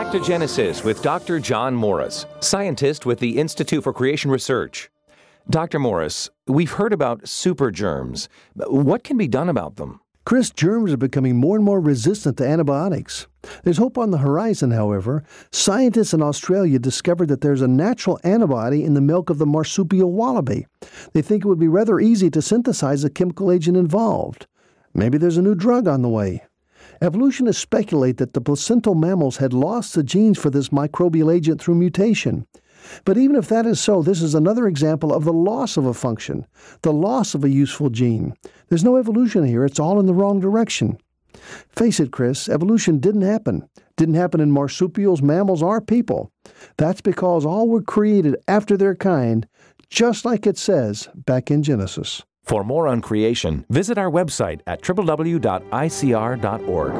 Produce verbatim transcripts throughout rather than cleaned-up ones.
Back to Genesis with Doctor John Morris, scientist with the Institute for Creation Research. Doctor Morris, we've heard about super germs. What can be done about them? Chris, germs are becoming more and more resistant to antibiotics. There's hope on the horizon, however. Scientists in Australia discovered that there's a natural antibody in the milk of the marsupial wallaby. They think it would be rather easy to synthesize the chemical agent involved. Maybe there's a new drug on the way. Evolutionists speculate that the placental mammals had lost the genes for this microbial agent through mutation. But even if that is so, this is another example of the loss of a function, the loss of a useful gene. There's no evolution here. It's all in the wrong direction. Face it, Chris, evolution didn't happen. Didn't happen in marsupials, mammals, or people. That's because all were created after their kind, just like it says back in Genesis. For more on creation, visit our website at w w w dot i c r dot org.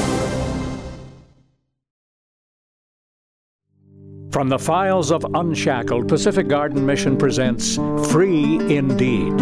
From the files of Unshackled, Pacific Garden Mission presents Free Indeed.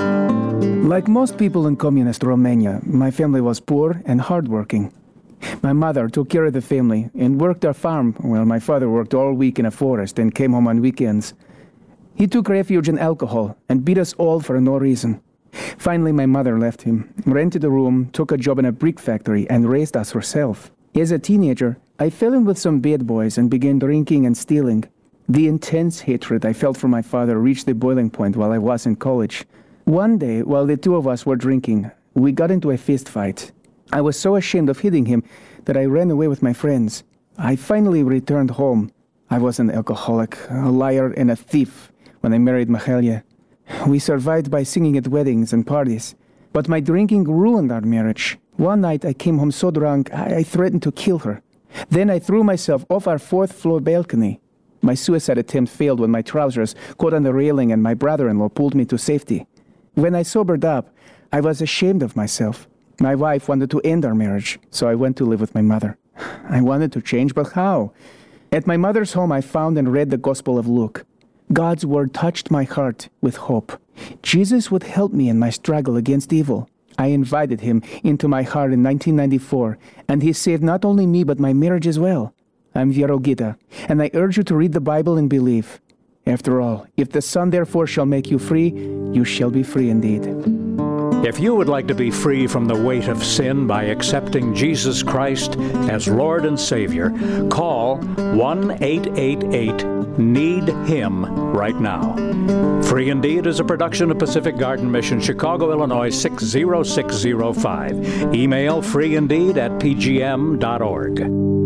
Like most people in communist Romania, my family was poor and hardworking. My mother took care of the family and worked our farm while my father worked all week in a forest and came home on weekends. He took refuge in alcohol and beat us all for no reason. Finally, my mother left him, rented a room, took a job in a brick factory, and raised us herself. As a teenager, I fell in with some bad boys and began drinking and stealing. The intense hatred I felt for my father reached the boiling point while I was in college. One day, while the two of us were drinking, we got into a fist fight. I was so ashamed of hitting him that I ran away with my friends. I finally returned home. I was an alcoholic, a liar, and a thief when I married Mahalia. We survived by singing at weddings and parties. But my drinking ruined our marriage. One night I came home so drunk, I, I threatened to kill her. Then I threw myself off our fourth-floor balcony. My suicide attempt failed when my trousers caught on the railing and my brother-in-law pulled me to safety. When I sobered up, I was ashamed of myself. My wife wanted to end our marriage, so I went to live with my mother. I wanted to change, but how? At my mother's home, I found and read the Gospel of Luke. God's word touched my heart with hope. Jesus would help me in my struggle against evil. I invited him into my heart in nineteen ninety-four, and he saved not only me but my marriage as well. I'm Viero Gita, and I urge you to read the Bible and believe. After all, if the Son therefore shall make you free, you shall be free indeed. If you would like to be free from the weight of sin by accepting Jesus Christ as Lord and Savior, call one eight eight eight need him right now. Free Indeed is a production of Pacific Garden Mission, Chicago, Illinois six zero six zero five. Email freeindeed at p g m dot org.